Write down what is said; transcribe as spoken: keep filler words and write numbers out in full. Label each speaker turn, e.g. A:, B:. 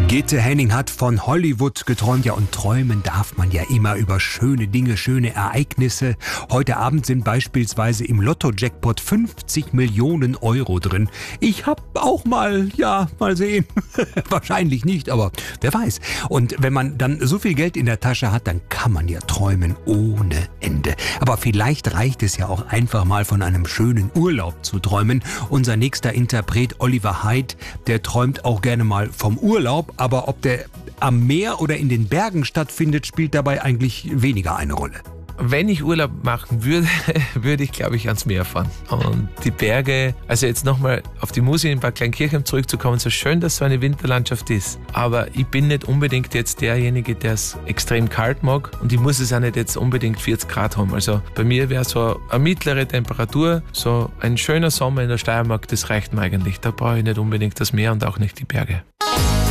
A: Gitte Henning hat von Hollywood geträumt. Ja, und träumen darf man ja immer über schöne Dinge, schöne Ereignisse. Heute Abend sind beispielsweise im Lotto-Jackpot fünfzig Millionen Euro drin. Ich hab auch mal, ja, mal sehen. Wahrscheinlich nicht, aber wer weiß. Und wenn man dann so viel Geld in der Tasche hat, dann kann man ja träumen ohne Ende. Aber vielleicht reicht es ja auch einfach mal von einem schönen Urlaub zu träumen. Unser nächster Interpret Oliver Haidt, der träumt auch gerne mal vom Urlaub. Aber ob der am Meer oder in den Bergen stattfindet, spielt dabei eigentlich weniger eine Rolle.
B: Wenn ich Urlaub machen würde, würde ich, glaube ich, ans Meer fahren. Und die Berge, also jetzt nochmal auf die Musik in Bad Kleinkirchen zurückzukommen, so schön, dass so eine Winterlandschaft ist. Aber ich bin nicht unbedingt jetzt derjenige, der es extrem kalt mag. Und ich muss es auch nicht jetzt unbedingt vierzig Grad haben. Also bei mir wäre so eine mittlere Temperatur, so ein schöner Sommer in der Steiermark, das reicht mir eigentlich. Da brauche ich nicht unbedingt das Meer und auch nicht die Berge.